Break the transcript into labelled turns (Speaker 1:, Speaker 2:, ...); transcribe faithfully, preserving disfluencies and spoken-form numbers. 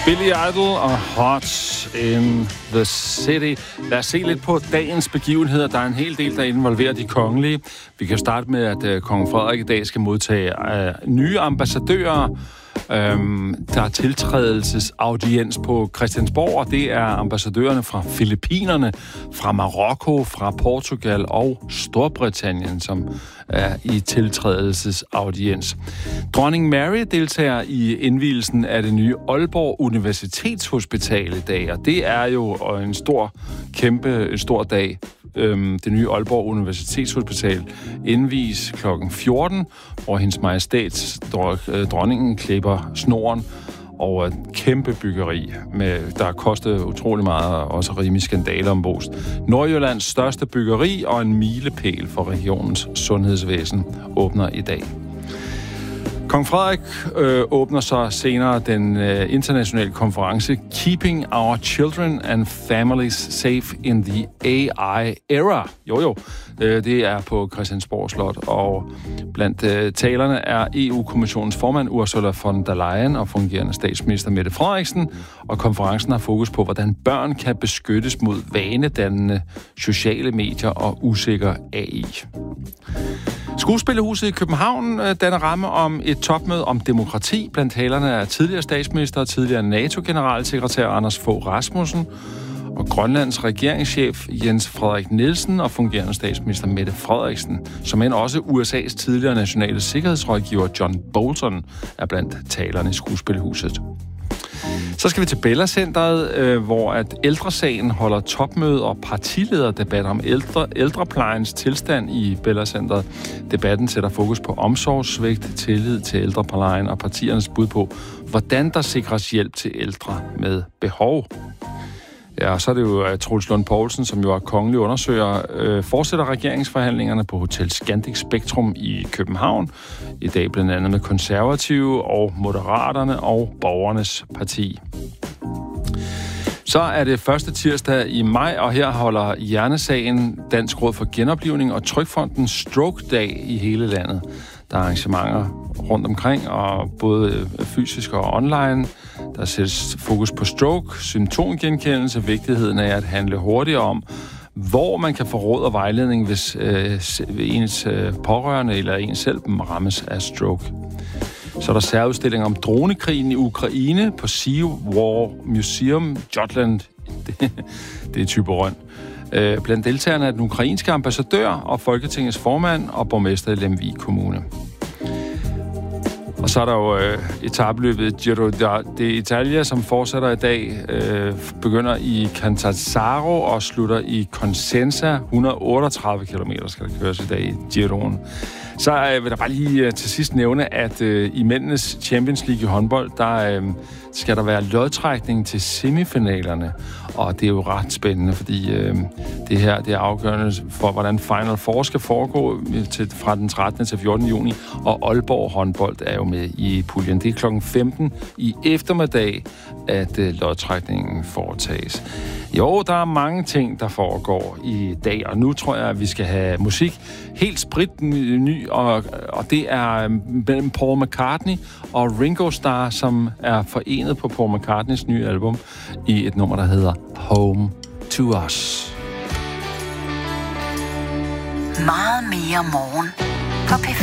Speaker 1: Billy Idol og Hot in the City. Lad os se lidt på dagens begivenheder. Der er en hel del, der involverer de kongelige. Vi kan starte med, at uh, kong Frederik i dag skal modtage uh, nye ambassadører. Um, der er tiltrædelsesaudiens på Christiansborg, og det er ambassadørerne fra Filippinerne, fra Marokko, fra Portugal og Storbritannien, som er i tiltrædelsesaudiens. Dronning Mary deltager i indvielsen af det nye Aalborg Universitetshospital i dag, og det er jo en stor, kæmpe, stor dag. Øhm, det nye Aalborg Universitetshospital indvies klokken fjorten, hvor hendes majestæt, dronningen, klipper snoren over et kæmpe byggeri, med, der kostede utrolig meget, og også rimelig skandaler om bost. Nordjyllands største byggeri og en milepæl for regionens sundhedsvæsen åbner i dag. Kong Frederik øh, åbner så senere den øh, internationale konference Keeping Our Children and Families Safe in the A I Era. Jo jo, øh, det er på Christiansborg Slot, og blandt øh, talerne er E U-kommissionens formand Ursula von der Leyen og fungerende statsminister Mette Frederiksen, og konferencen har fokus på, hvordan børn kan beskyttes mod vanedannende sociale medier og usikker A I. Skuespillerhuset i København danner ramme om et topmøde om demokrati. Blandt talerne er tidligere statsminister og tidligere NATO-generalsekretær Anders Fogh Rasmussen og Grønlands regeringschef Jens Frederik Nielsen og fungerende statsminister Mette Frederiksen, som end også U S A's tidligere nationale sikkerhedsrådgiver John Bolton er blandt talerne i Skuespillerhuset. Så skal vi til Bella Centeret, øh, hvor at Ældresagen holder topmøde og partilederdebat om ældre, ældreplejens tilstand i Bella Centeret. Debatten sætter fokus på omsorgssvigt, tillid til ældreplejen og partiernes bud på, hvordan der sikres hjælp til ældre med behov. Ja, og så er det jo Troels Lund Poulsen, som jo er kongelig undersøger, øh, fortsætter regeringsforhandlingerne på Hotel Scandic Spektrum i København. I dag blandt andet med Konservative og Moderaterne og Borgernes Parti. Så er det første tirsdag i maj, og her holder Hjernesagen, Dansk Råd for Genoplivning og Trygfonden Stroke Day i hele landet. Der er arrangementer rundt omkring, og både fysisk og online. Der sættes fokus på stroke, symptomgenkendelse, vigtigheden af at handle hurtigere om, hvor man kan få råd og vejledning, hvis øh, ens øh, pårørende eller ens selv rammes af stroke. Så er der særudstilling om dronekrigen i Ukraine på Sea War Museum, Jutland. Det, det er Thyborøn. Øh, blandt deltagerne er den ukrainske ambassadør og Folketingets formand og borgmester i Lemvig Kommune. Og så er der jo øh, etapeløbet Giro d'Italia, som fortsætter i dag, øh, begynder i Catanzaro og slutter i Cosenza. et hundrede og otteogtredive kilometer skal der køres i dag i Giroen. Så øh, vil jeg bare lige øh, til sidst nævne, at øh, i mændenes Champions League i håndbold, der øh, skal der være lodtrækning til semifinalerne. Og det er jo ret spændende, fordi øh, det her det er afgørende for, hvordan Final Four skal foregå til, fra den trettende til fjortende juni. Og Aalborg håndbold er jo med i puljen. Det er klokken femten i eftermiddag, at øh, lodtrækningen foretages. Jo, der er mange ting, der foregår i dag, og nu tror jeg, at vi skal have musik helt spritny, og, og det er mellem Paul McCartney og Ringo Starr, som er forenet på Paul McCartneys nye album i et nummer, der hedder Home to Us.
Speaker 2: Meget mere morgen på P